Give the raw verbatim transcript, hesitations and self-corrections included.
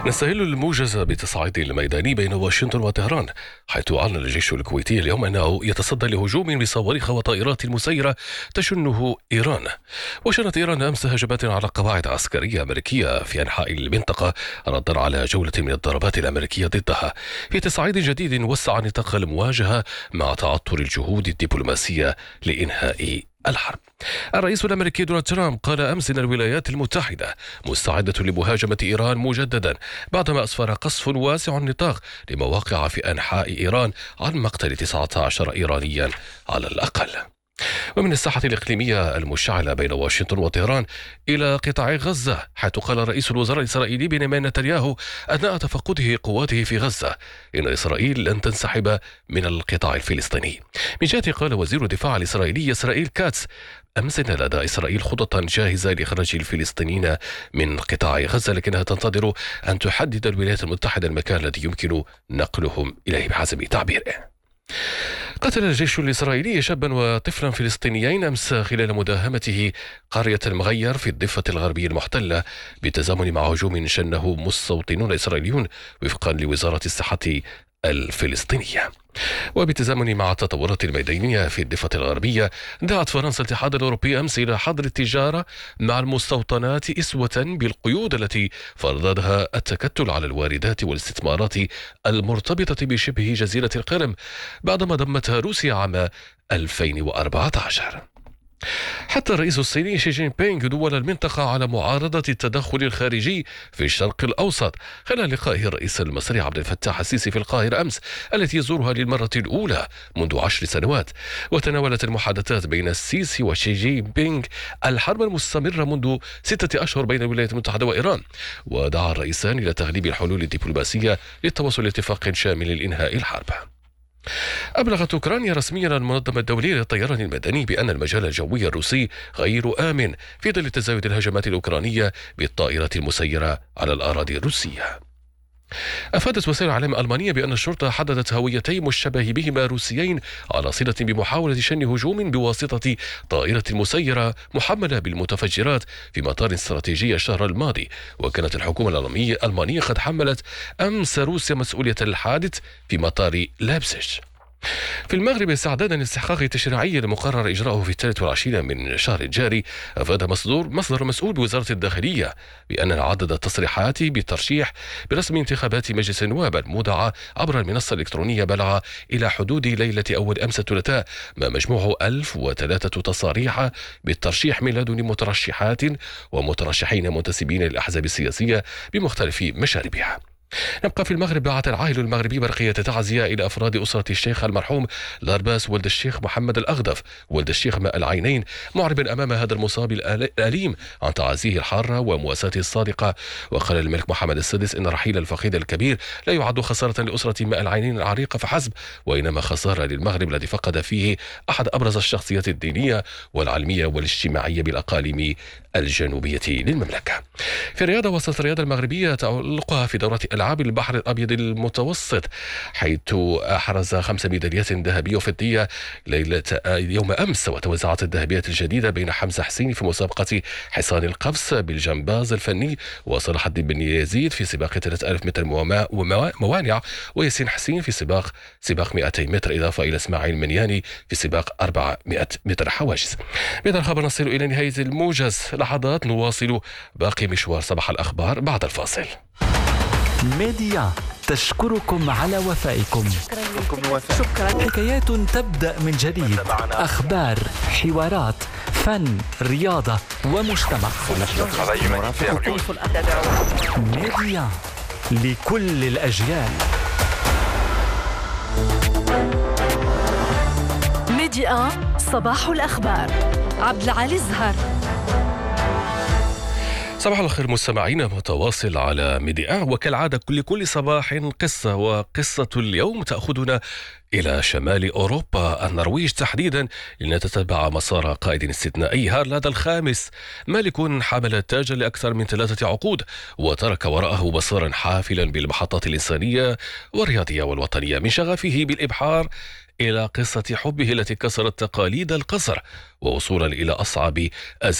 نستهل الموجز بتصعيد الميداني بين واشنطن وطهران، حيث أعلن الجيش الكويتي اليوم أنه يتصدى لهجوم بصواريخ وطائرات مسيرة تشنه إيران. وشنت إيران أمس هجمات على قواعد عسكرية أمريكية في أنحاء المنطقة ردا على جولة من الضربات الأمريكية ضدها، في تصعيد جديد وسع نطاق المواجهة مع تعطل الجهود الدبلوماسية لإنهاء الحرب. الرئيس الأمريكي دونالد ترامب قال أمس إن الولايات المتحدة مستعدة لمهاجمة إيران مجددا، بعدما أسفر قصف واسع النطاق لمواقع في أنحاء إيران عن مقتل تسعة عشر إيرانيا على الأقل. ومن الساحة الإقليمية المشتعلة بين واشنطن وطهران إلى قطاع غزة، حيث قال رئيس الوزراء الإسرائيلي بنيامين نتنياهو أثناء تفقده قواته في غزة إن إسرائيل لن تنسحب من القطاع الفلسطيني. من جهته قال وزير الدفاع الإسرائيلي إسرائيل كاتس أمس إن لدى إسرائيل خططا جاهزة لإخراج الفلسطينيين من قطاع غزة، لكنها تنتظر أن تحدد الولايات المتحدة المكان الذي يمكن نقلهم إليه بحسب تعبيره. قتل الجيش الإسرائيلي شابا وطفلا فلسطينيين أمس خلال مداهمته قرية المغير في الضفة الغربية المحتلة، بالتزامن مع هجوم شنه مستوطنون إسرائيليون وفقا لوزارة الصحة الفلسطينية. وبالتزامن مع التطورات الميدانية في الضفة الغربية، دعت فرنسا الاتحاد الأوروبي أمس إلى حظر التجارة مع المستوطنات إسوة بالقيود التي فرضتها التكتل على الواردات والاستثمارات المرتبطة بشبه جزيرة القرم بعدما ضمتها روسيا عام ألفين وأربعة عشر. حتى الرئيس الصيني شي جين بينغ دول المنطقة على معارضة التدخل الخارجي في الشرق الأوسط خلال لقائه الرئيس المصري عبد الفتاح السيسي في القاهرة أمس، التي يزورها للمرة الأولى منذ عشر سنوات. وتناولت المحادثات بين السيسي وشي جين بينغ الحرب المستمرة منذ ستة أشهر بين الولايات المتحدة وإيران، ودعا الرئيسان إلى تغليب الحلول الدبلوماسية للتوصل لاتفاق شامل لإنهاء الحرب. أبلغت أوكرانيا رسميا المنظمة الدولية للطيران المدني بأن المجال الجوي الروسي غير آمن في ظل تزايد الهجمات الأوكرانية بالطائرات المسيرة على الأراضي الروسية. أفادت وسائل الإعلام الألمانية بأن الشرطة حددت هويتي مشتبه بهما روسيين على صلة بمحاولة شن هجوم بواسطة طائرة مسيرة محملة بالمتفجرات في مطار استراتيجي الشهر الماضي. وكانت الحكومة الألمانية قد حملت أمس روسيا مسؤولية الحادث في مطار لابزيج. في المغرب، استعدادا لاستحقاق التشريعي المقرر إجراؤه في الثالث والعشرين من الشهر الجاري، أفاد مصدر مصدر مسؤول بوزارة الداخلية بأن عدد التصريحات بالترشيح برسم انتخابات مجلس النواب المودعة عبر المنصة الإلكترونية بلغ إلى حدود ليلة أول أمس الثلاثاء، ما مجموعه ألف وثلاثة تصاريح بالترشيح من لدن مترشحات ومترشحين منتسبين للأحزاب السياسية بمختلف مشاربها. نبقى في المغرب. بعث العائل المغربي برقية تعزية إلى أفراد أسرة الشيخ المرحوم لارباس ولد الشيخ محمد الأغدف ولد الشيخ ماء العينين، معربا أمام هذا المصاب الأليم عن تعازيه الحارة ومواساته الصادقة. وقال الملك محمد السادس إن رحيل الفقيد الكبير لا يعد خسارة لأسرة ماء العينين العريقة فحسب، وإنما خسارة للمغرب الذي فقد فيه أحد أبرز الشخصيات الدينية والعلمية والاجتماعية بالأقاليم الجنوبية للمملكة. في الرياضة، وصلت الرياضة المغربية تألقها في دورة ألعاب البحر الأبيض المتوسط، حيث أحرز خمس ميداليات ذهبية وفضية ليلة يوم أمس. وتوزعت الذهبيات الجديدة بين حمزة حسين في مسابقة حصان القفص بالجمباز الفني، وصلاح الدين بن يزيد في سباق ثلاثة آلاف متر موانع، وياسين حسين في سباق سباق مئتي متر، إضافة إلى إسماعيل منياني في سباق أربعمائة متر حواجز. بهذا الخبر نصل إلى نهاية الموجز. لحظات نواصل باقي مشوار صباح الأخبار بعد الفاصل. ميديا تشكركم على وفائكم. شكرا. حكايات تبدأ من جديد، أخبار، حوارات، فن، رياضة ومجتمع. ميديا لكل الأجيال. ميديا صباح الأخبار. عبد العالي الزهر. صباح الخير مستمعينا، متواصل على ميديا، وكالعادة كل كل صباح قصة، وقصة اليوم تأخذنا إلى شمال أوروبا، النرويج تحديدا، لنتتبع مسار قائد استثنائي هارلاند الخامس، ملك حمل التاج لأكثر من ثلاثة عقود وترك وراءه مسارا حافلا بالمحطات الإنسانية والرياضية والوطنية، من شغفه بالإبحار إلى قصة حبه التي كسرت تقاليد القصر، ووصولا إلى أصعب